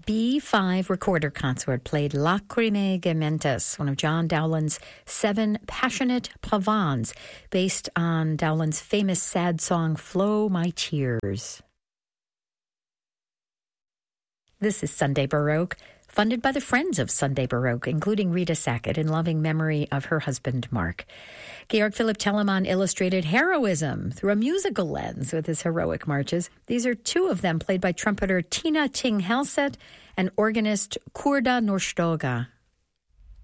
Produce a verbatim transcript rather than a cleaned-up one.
B five Recorder Consort played Lacrimae Gementes, one of John Dowland's seven passionate pavans, based on Dowland's famous sad song, Flow My Tears. This is Sunday Baroque, funded by the Friends of Sunday Baroque, including Rita Sackett, in loving memory of her husband, Mark. Georg Philipp Telemann illustrated heroism through a musical lens with his heroic marches. These are two of them, played by trumpeter Tina Ting Helset and organist Kurda Norstoga.